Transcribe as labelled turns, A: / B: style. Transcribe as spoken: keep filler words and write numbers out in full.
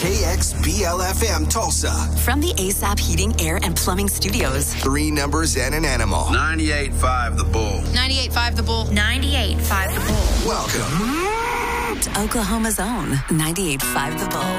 A: K X B L F M Tulsa.
B: From the ASAP Heating, Air, and Plumbing Studios.
A: Three numbers and an animal.
C: ninety-eight point five The Bull.
D: ninety-eight point five The Bull.
E: ninety-eight point five The Bull.
A: Welcome
B: To Oklahoma's own ninety-eight point five The Bull.